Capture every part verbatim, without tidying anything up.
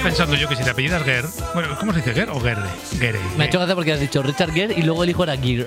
pensando yo que si te apellidas Gere, bueno, ¿cómo se dice Gere o Gere? Gere. Me ha hecho gracia porque has dicho Richard Gere y luego el hijo era Gere.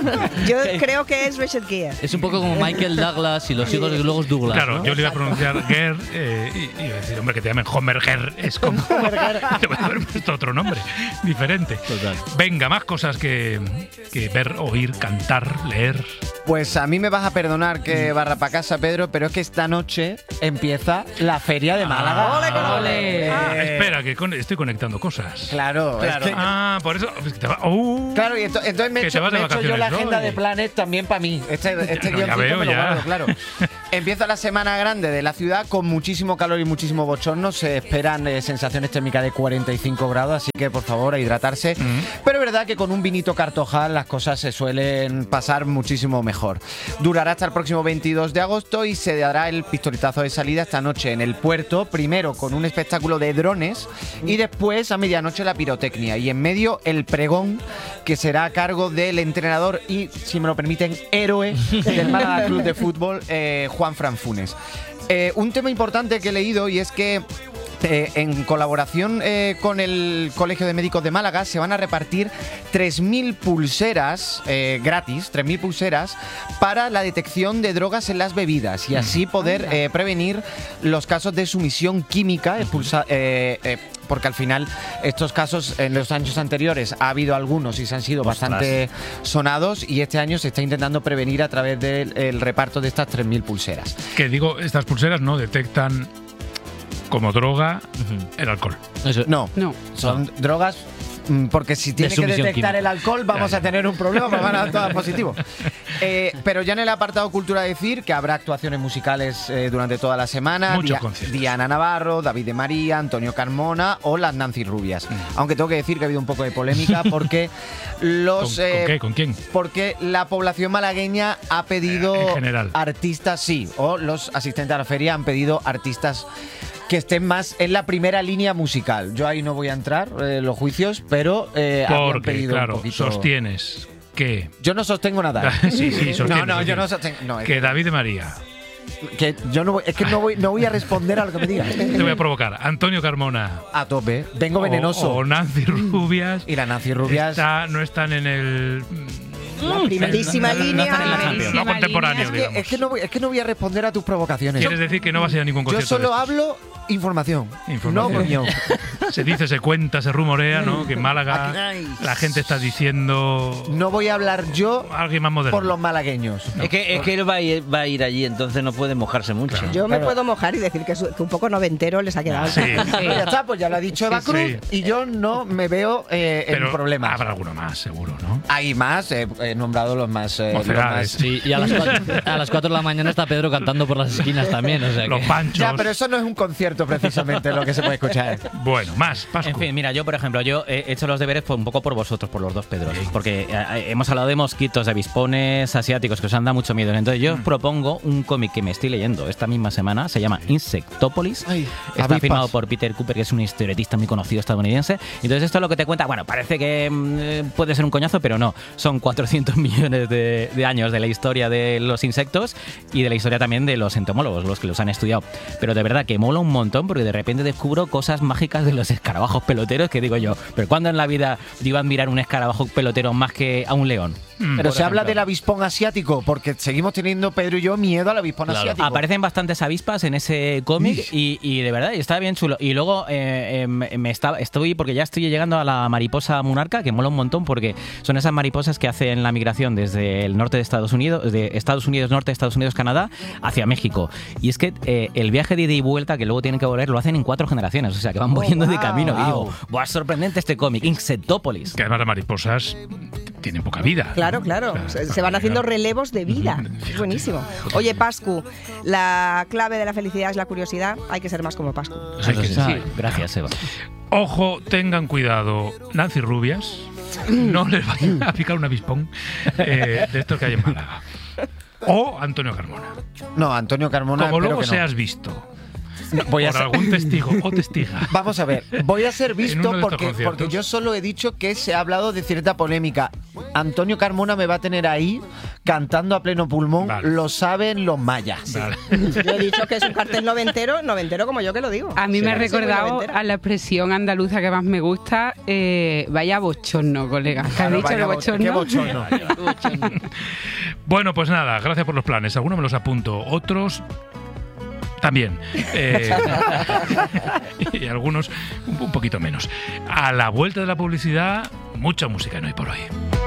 Yo creo que es Richard Gere. Es un poco como Michael Douglas y los hijos de luego es Douglas. Claro, ¿no? yo le iba a pronunciar Gere eh, y, y iba a decir, hombre, que te llamen Homer Gere es como. Te voy a haber puesto otro nombre diferente. Total. Venga, más cosas que, que ver, oír, cantar, leer. Pues a mí me vas a perdonar que barra para casa, Pedro, pero es que esta noche empieza la Feria de Málaga. Ah, ¡Ole, con ole! ¡Ole! Ah, Eh, espera, que con- estoy conectando cosas. Claro, Claro. es que- Ah, por eso. es que te va- ¡Uh! Claro, y ento- entonces me he Que te hecho, vas de me he hecho yo vacaciones, la ¿no? agenda de Planet también para mí. Este, este No, ya guioncito veo, me lo ya. guardo, claro. Empieza la semana grande de la ciudad con muchísimo calor y muchísimo bochorno. Se esperan eh, sensaciones térmicas de cuarenta y cinco grados, así que por favor a hidratarse. Mm. Pero es verdad que con un vinito cartojal las cosas se suelen pasar muchísimo mejor. Durará hasta el próximo veintidós de agosto y se dará el pistoletazo de salida esta noche en el puerto, primero con un espectáculo de drones y después a medianoche la pirotecnia y en medio el pregón que será a cargo del entrenador y, si me lo permiten, héroe del Málaga Club de Fútbol, eh, Juan Fran Funes. Eh, un tema importante que he leído y es que Eh, en colaboración eh, con el Colegio de Médicos de Málaga se van a repartir tres mil pulseras eh, gratis, tres mil pulseras para la detección de drogas en las bebidas y así poder eh, prevenir los casos de sumisión química, expulsa- eh, eh, porque al final estos casos en los años anteriores ha habido algunos y se han sido Ostras. bastante sonados y este año se está intentando prevenir a través del el reparto de estas tres mil pulseras. Que digo, estas pulseras no detectan como droga el alcohol. Eso. No, No. son drogas mm, porque si tiene que sumisión detectar química. el alcohol vamos Ya, a tener un problema, porque van a dar todas positivo. Eh, pero ya en el apartado cultura decir que habrá actuaciones musicales eh, durante toda la semana. Muchos conciertos. Diana Navarro, David de María, Antonio Carmona o las Nancy Rubias. Aunque tengo que decir que ha habido un poco de polémica porque los... ¿Con, eh, con qué? ¿Con quién? Porque la población malagueña ha pedido En general. artistas, sí, o los asistentes a la feria han pedido artistas que estén más en la primera línea musical. Yo ahí no voy a entrar en eh, los juicios, pero eh, habían Porque, pedido claro, un poquito. sostienes que... Yo no sostengo nada. sí, sí, sostienes. no, no, yo no sostienes. sostengo. No, es Que David de María. que yo no voy, es que no voy, no voy a responder a lo que me digas. Te voy a provocar. Antonio Carmona. A tope. Vengo o- venenoso. O, Nancy Rubias. Y la Nancy Rubias. está- no están en el... La primerísima No, no, no línea. están en la Champions, primerísima no contemporáneo, es, que, digamos. es, que no voy, es que no voy a responder a tus provocaciones. Quieres decir que no vas a ir a ningún Yo concierto. solo de estos? hablo información, Información. no opinión. Se dice, se cuenta, se rumorea, ¿no? Que en Málaga Ay. la gente está diciendo... No voy a hablar yo Alguien más moderno. por los malagueños. Es que, es que él va a, ir, va a ir allí, entonces no puede mojarse mucho. Claro. Yo me Claro. puedo mojar y decir que, su- que un poco noventero les ha quedado. Sí. Pues ya está, pues ya lo ha dicho Eva Sí, Cruz sí. y yo no me veo eh, en Pero problemas. habrá alguno más, seguro, ¿no? Hay más, eh, he nombrado los más... eh, los Mocedades. más- Sí, y a las, cuatro, a las cuatro de la mañana está Pedro cantando por las esquinas también. O sea Los que- panchos. Ya, pero eso no es un concierto precisamente lo que se puede escuchar. Bueno, más, Pascu. En fin, mira, yo por ejemplo, yo he hecho los deberes por, un poco por vosotros, por los dos Pedros, porque eh, hemos hablado de mosquitos, de avispones asiáticos que os han dado mucho miedo. Entonces yo os propongo un cómic que me estoy leyendo esta misma semana, se llama Insectópolis. Ay, Está avispas. firmado por Peter Cooper, que es un historietista muy conocido estadounidense. Entonces esto es lo que te cuenta, bueno, parece que mm, eh, puede ser un coñazo, pero no. Son cuatrocientos millones de, de años de la historia de los insectos y de la historia también de los entomólogos, los que los han estudiado. Pero de verdad que mola un montón porque de repente descubro cosas mágicas de los escarabajos peloteros que digo yo, pero ¿cuándo en la vida iba a admirar un escarabajo pelotero más que a un león? Mm. Pero Por se habla ejemplo. del avispón asiático, porque seguimos teniendo, Pedro y yo, miedo al avispón Claro. asiático. Aparecen bastantes avispas en ese cómic y, y de verdad está bien chulo. Y luego eh, eh, me está, estoy, porque ya estoy llegando a la mariposa monarca, que mola un montón porque son esas mariposas que hacen la migración desde el norte de Estados Unidos, de Estados Unidos norte, Estados Unidos, Canadá, hacia México. Y es que eh, el viaje de ida y vuelta, que luego tienen que volver, lo hacen en cuatro generaciones. O sea, que van volviendo de wow. camino. Y digo, ¡buah, sorprendente este cómic! Insectópolis. Que además las mariposas tienen poca vida. Claro, claro. Se, se van haciendo relevos de vida. Es buenísimo. Oye, Pascu, la clave de la felicidad es la curiosidad. Hay que ser más como Pascu. Hay que Ah, decir. gracias, Eva. Ojo, tengan cuidado. Nancy Rubias, no les vaya a picar un avispón eh, de estos que hay en Málaga. O Antonio Carmona. No, Antonio Carmona. Como espero luego que no. seas visto No, voy a por ser- algún testigo o testiga. Vamos a ver, voy a ser En visto uno de estos porque, conciertos. porque yo solo he dicho que se ha hablado de cierta polémica. Antonio Carmona me va a tener ahí cantando a pleno pulmón, Vale. lo saben los mayas. Vale. Yo he dicho que es un cartel noventero, noventero como yo que lo digo. A mí Sí, me ha sí, muy recordado noventera. a la expresión andaluza que más me gusta, eh, vaya bochorno, colega. ¿Qué has Claro, dicho vaya de bo- bochorno? qué bochorno. Bueno, pues nada, gracias por los planes. Algunos me los apunto, otros también. Eh, y algunos un, un poquito menos. A la vuelta de la publicidad, mucha música en Hoy por Hoy.